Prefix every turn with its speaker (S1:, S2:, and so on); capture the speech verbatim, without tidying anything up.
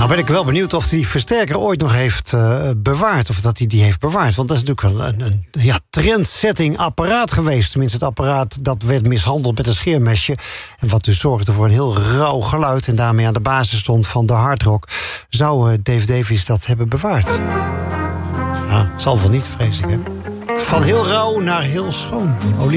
S1: Nou ben ik wel benieuwd of hij die versterker ooit nog heeft uh, bewaard. Of dat hij die heeft bewaard. Want dat is natuurlijk een, een, een ja, trendsetting apparaat geweest. Tenminste het apparaat dat werd mishandeld met een scheermesje. En wat dus zorgde voor een heel rauw geluid. En daarmee aan de basis stond van de hardrock. Zou uh, Dave Davies dat hebben bewaard? Ja, het zal wel niet, vrees ik. Hè? Van heel rauw naar heel schoon.